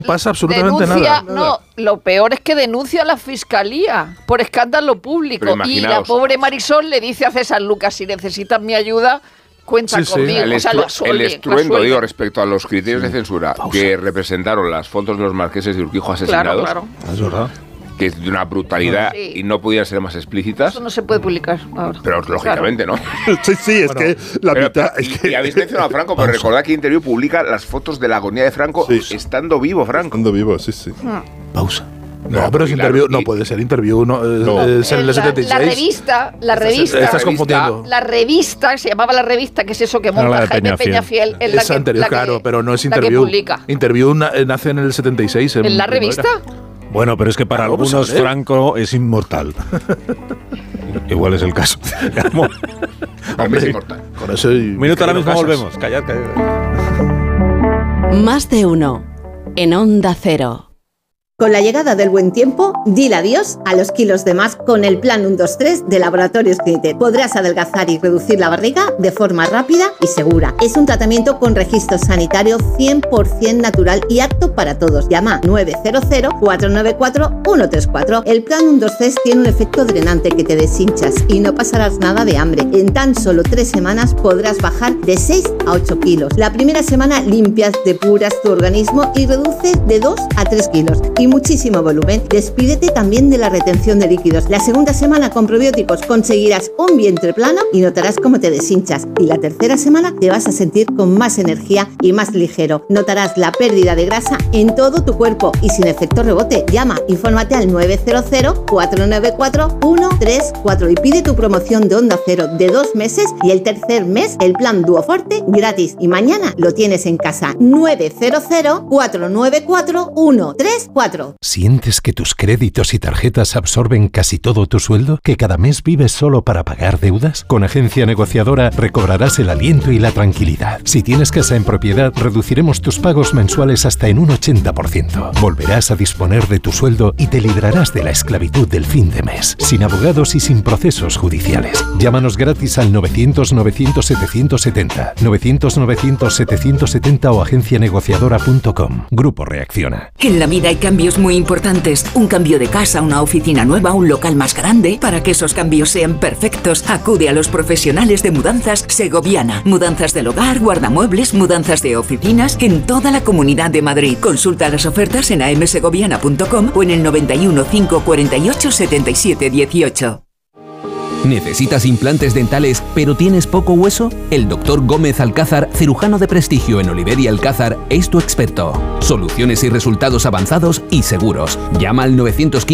pasa absolutamente nada. No, lo peor es que denuncia a la fiscalía por escándalo público. Y la pobre Marisol le dice a César Lucas, si necesitas mi ayuda, cuenta conmigo. El estruendo, digo, respecto a los criterios de censura que representaron las fotos de los marqueses de Urquijo asesinados. Claro. Es verdad. Que es de una brutalidad y no podían ser más explícitas. Eso no se puede publicar ahora. Pero lógicamente, ¿no? Sí, es que la mitad... Y habéis mencionado a Franco, pero recordad que Interview publica las fotos de la agonía de Franco estando vivo, Franco. Estando vivo, sí. Pausa. No, pero es Interview, no puede ser Interview, es el 76. La revista. Estás confundiendo. La revista, se llamaba La Revista, que es eso que monta Jaime Peñafiel. Es anterior, claro, pero no es Interview. Interview nace en el 76. ¿En La Revista? Bueno, pero es que para algunos Franco es inmortal. Igual es el caso. Es inmortal. Con eso minuto, ahora mismo volvemos. Callad. Más de uno. En Onda Cero. Con la llegada del buen tiempo, dile adiós a los kilos de más con el Plan 1-2-3 de Laboratorios Clinitet. Podrás adelgazar y reducir la barriga de forma rápida y segura. Es un tratamiento con registro sanitario 100% natural y apto para todos. Llama 900-494-134. El Plan 1-2-3 tiene un efecto drenante que te deshinchas y no pasarás nada de hambre. En tan solo 3 semanas podrás bajar de 6 a 8 kilos. La primera semana limpias, depuras tu organismo y reduces de 2 a 3 kilos. Y muchísimo volumen. Despídete también de la retención de líquidos. La segunda semana con probióticos conseguirás un vientre plano y notarás cómo te deshinchas. Y la tercera semana te vas a sentir con más energía y más ligero. Notarás la pérdida de grasa en todo tu cuerpo y sin efecto rebote. Llama, infórmate al 900-494-134 y pide tu promoción de Onda Cero de 2 meses y el tercer mes el plan Duoforte gratis. Y mañana lo tienes en casa. 900-494-134. ¿Sientes que tus créditos y tarjetas absorben casi todo tu sueldo? ¿Que cada mes vives solo para pagar deudas? Con Agencia Negociadora recobrarás el aliento y la tranquilidad. Si tienes casa en propiedad, reduciremos tus pagos mensuales hasta en un 80%. Volverás a disponer de tu sueldo y te librarás de la esclavitud del fin de mes, sin abogados y sin procesos judiciales. Llámanos gratis al 900-900-770, 900-900-770 o agencianegociadora.com. Grupo Reacciona. En la vida hay cambios muy importantes. Un cambio de casa, una oficina nueva, un local más grande. Para que esos cambios sean perfectos, acude a los profesionales de Mudanzas Segoviana. Mudanzas del hogar, guardamuebles, mudanzas de oficinas en toda la Comunidad de Madrid. Consulta las ofertas en amsegoviana.com o en el 91 548 77 18. ¿Necesitas implantes dentales pero tienes poco hueso? El Dr. Gómez Alcázar, cirujano de prestigio en Oliver y Alcázar, es tu experto. Soluciones y resultados avanzados y seguros. Llama al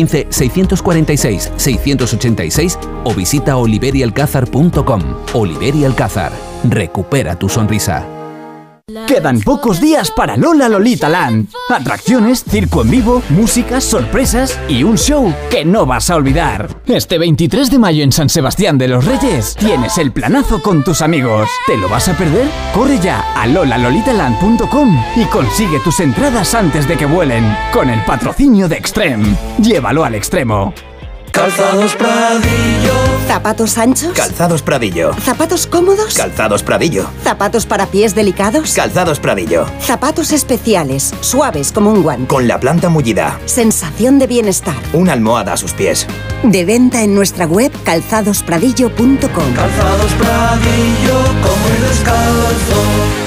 915-646-686 o visita oliverialcázar.com. Oliver y Alcázar. Recupera tu sonrisa. Quedan pocos días para Lola Lolita Land. Atracciones, circo en vivo, música, sorpresas y un show que no vas a olvidar. Este 23 de mayo en San Sebastián de los Reyes tienes el planazo con tus amigos. ¿Te lo vas a perder? Corre ya a lolalolitaland.com y consigue tus entradas antes de que vuelen. Con el patrocinio de Extreme. Llévalo al extremo. Calzados Pradillo. ¿Zapatos anchos? Calzados Pradillo. ¿Zapatos cómodos? Calzados Pradillo. ¿Zapatos para pies delicados? Calzados Pradillo. Zapatos especiales, suaves como un guante. Con la planta mullida. Sensación de bienestar. Una almohada a sus pies. De venta en nuestra web calzadospradillo.com. Calzados Pradillo, como el descalzo.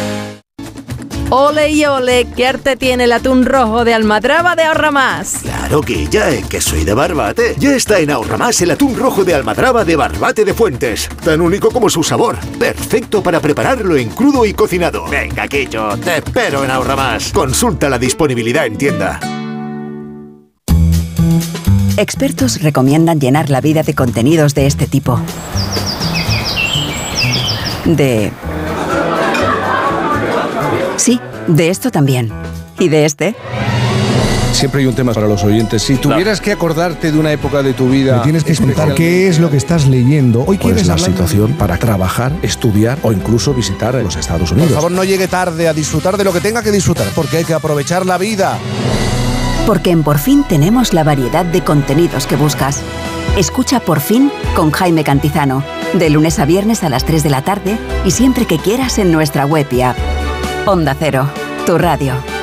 Ole y ole, ¿qué arte tiene el atún rojo de Almadraba de Ahorra Más? Claro que ya, que soy de Barbate. Ya está en Ahorra Más el atún rojo de Almadraba de Barbate de Fuentes. Tan único como su sabor. Perfecto para prepararlo en crudo y cocinado. Venga, Quillo, te espero en Ahorra Más. Consulta la disponibilidad en tienda. Expertos recomiendan llenar la vida de contenidos de este tipo. Sí, de esto también. ¿Y de este? Siempre hay un tema para los oyentes. Si tuvieras que acordarte de una época de tu vida... Me tienes que contar qué es lo que estás leyendo. Hoy ¿cuál es la situación para trabajar, estudiar o incluso visitar los Estados Unidos? Por favor, no llegue tarde a disfrutar de lo que tenga que disfrutar, porque hay que aprovechar la vida. Porque en Por Fin tenemos la variedad de contenidos que buscas. Escucha Por Fin con Jaime Cantizano. De lunes a viernes a las 3 de la tarde y siempre que quieras en nuestra web y app. Onda Cero, tu radio.